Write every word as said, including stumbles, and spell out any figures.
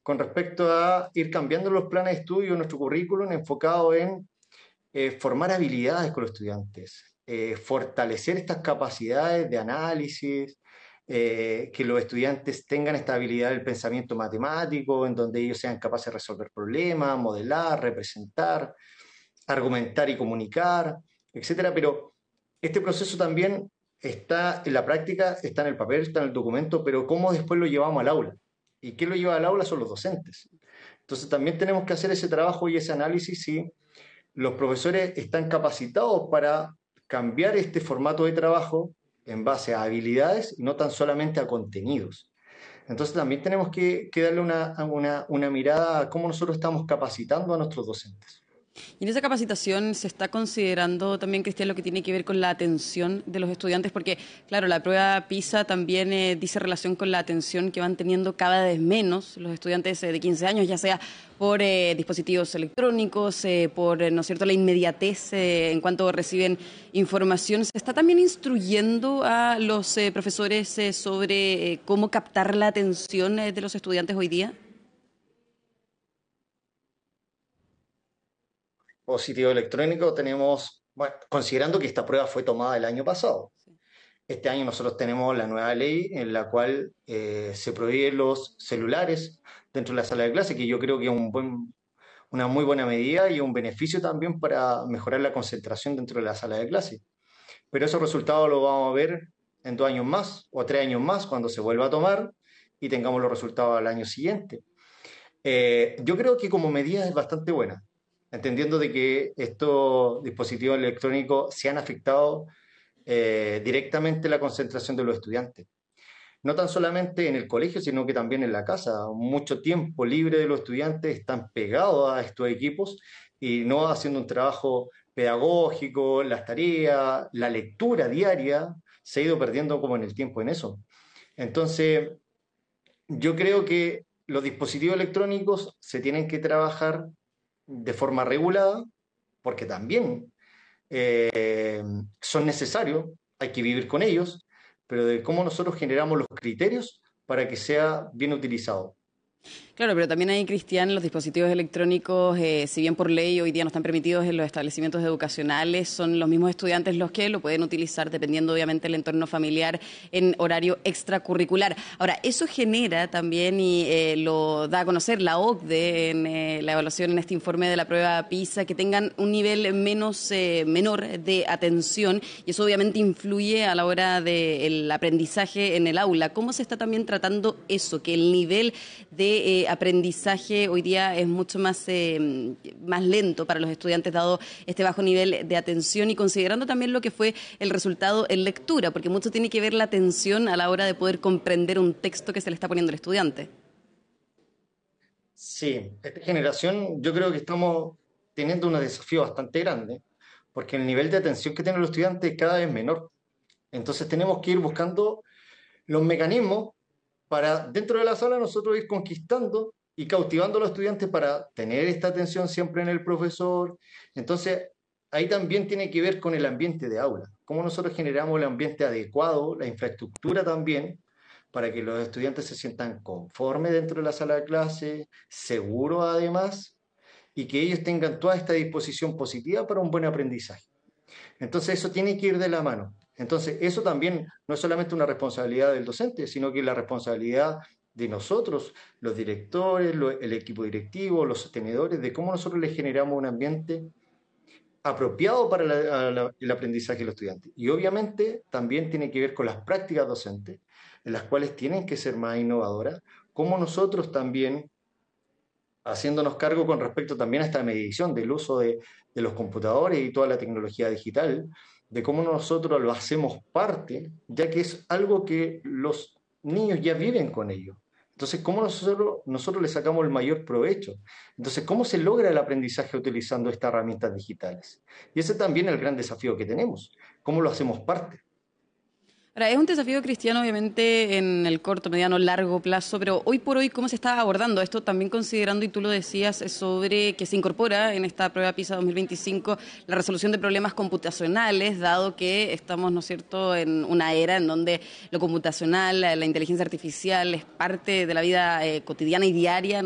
con respecto a ir cambiando los planes de estudio, nuestro currículum enfocado en eh, formar habilidades con los estudiantes, eh, fortalecer estas capacidades de análisis, eh, que los estudiantes tengan esta habilidad del pensamiento matemático, en donde ellos sean capaces de resolver problemas, modelar, representar, argumentar y comunicar, etcétera. Pero este proceso también está en la práctica, está en el papel, está en el documento, pero ¿cómo después lo llevamos al aula? ¿Y qué lo lleva al aula? Son los docentes. Entonces también tenemos que hacer ese trabajo y ese análisis si los profesores están capacitados para cambiar este formato de trabajo en base a habilidades y no tan solamente a contenidos. Entonces también tenemos que, que darle una, una, una mirada a cómo nosotros estamos capacitando a nuestros docentes. Y en esa capacitación se está considerando también, Cristian, lo que tiene que ver con la atención de los estudiantes, porque, claro, la prueba PISA también eh, dice relación con la atención que van teniendo cada vez menos los estudiantes eh, de quince años, ya sea por eh, dispositivos electrónicos, eh, por, eh, ¿no es cierto?, la inmediatez eh, en cuanto reciben información. ¿Se está también instruyendo a los eh, profesores eh, sobre eh, cómo captar la atención eh, de los estudiantes hoy día? Positivo electrónico tenemos, bueno, considerando que esta prueba fue tomada el año pasado. Este año nosotros tenemos la nueva ley en la cual eh, se prohíben los celulares dentro de la sala de clase, que yo creo que es un buen, una muy buena medida y un beneficio también para mejorar la concentración dentro de la sala de clase. Pero esos resultados los vamos a ver en dos años más o tres años más cuando se vuelva a tomar y tengamos los resultados al año siguiente. Eh, yo creo que como medida es bastante buena, entendiendo de que estos dispositivos electrónicos se han afectado eh, directamente la concentración de los estudiantes. No tan solamente en el colegio, sino que también en la casa. Mucho tiempo libre de los estudiantes están pegados a estos equipos y no haciendo un trabajo pedagógico, las tareas, la lectura diaria, se ha ido perdiendo como en el tiempo en eso. Entonces, yo creo que los dispositivos electrónicos se tienen que trabajar de forma regulada, porque también eh, son necesarios, hay que vivir con ellos, pero de cómo nosotros generamos los criterios para que sea bien utilizado. Claro, pero también hay, Cristian, los dispositivos electrónicos, eh, si bien por ley hoy día no están permitidos en los establecimientos educacionales, son los mismos estudiantes los que lo pueden utilizar, dependiendo obviamente del entorno familiar, en horario extracurricular. Ahora, eso genera también, y eh, lo da a conocer la O C D E en eh, la evaluación en este informe de la prueba PISA, que tengan un nivel menos eh, menor de atención, y eso obviamente influye a la hora del aprendizaje en el aula. ¿Cómo se está también tratando eso, que el nivel de eh, aprendizaje hoy día es mucho más, eh, más lento para los estudiantes, dado este bajo nivel de atención, y considerando también lo que fue el resultado en lectura, porque mucho tiene que ver la atención a la hora de poder comprender un texto que se le está poniendo al estudiante? Sí, esta generación yo creo que estamos teniendo un desafío bastante grande, porque el nivel de atención que tienen los estudiantes es cada vez menor. Entonces tenemos que ir buscando los mecanismos para dentro de la sala nosotros ir conquistando y cautivando a los estudiantes para tener esta atención siempre en el profesor. Entonces, ahí también tiene que ver con el ambiente de aula, cómo nosotros generamos el ambiente adecuado, la infraestructura también, para que los estudiantes se sientan conformes dentro de la sala de clase, seguros además, y que ellos tengan toda esta disposición positiva para un buen aprendizaje. Entonces eso tiene que ir de la mano. Entonces eso también no es solamente una responsabilidad del docente, sino que es la responsabilidad de nosotros, los directores, lo, el equipo directivo, los sostenedores, de cómo nosotros les generamos un ambiente apropiado para la, la, el aprendizaje de los estudiantes. Y obviamente también tiene que ver con las prácticas docentes, en las cuales tienen que ser más innovadoras, como nosotros también haciéndonos cargo con respecto también a esta medición del uso de, de los computadores y toda la tecnología digital, de cómo nosotros lo hacemos parte, ya que es algo que los niños ya viven con ello. Entonces, ¿cómo nosotros, nosotros le sacamos el mayor provecho? Entonces, ¿cómo se logra el aprendizaje utilizando estas herramientas digitales? Y ese también es el gran desafío que tenemos. ¿Cómo lo hacemos parte? Ahora, es un desafío, Cristiano, obviamente, en el corto, mediano, largo plazo, pero hoy por hoy, ¿cómo se está abordando esto? También considerando, y tú lo decías, sobre que se incorpora en esta prueba PISA dos mil veinticinco la resolución de problemas computacionales, dado que estamos, ¿no es cierto?, en una era en donde lo computacional, la inteligencia artificial es parte de la vida eh, cotidiana y diaria, ¿no?